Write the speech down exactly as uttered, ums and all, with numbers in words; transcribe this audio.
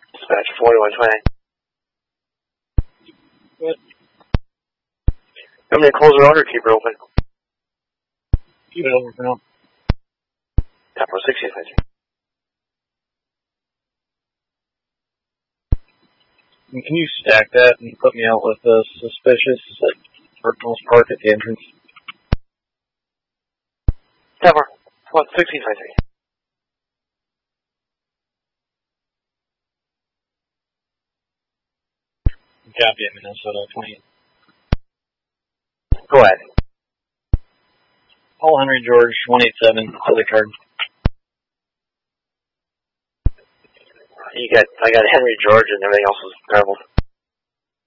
Dispatch forty-one twenty. What? You want me to close the road or keep it open? Keep it open for now. Capital sixteen fifty. And can you stack that and put me out with uh, suspicious at Cardinals Park at the entrance? Tower, what, sixteen fifty. Copy at Minnesota twenty. Go ahead. Paul Henry George, one eight seven, to the card. You got, I got Henry George and everything else was garbled.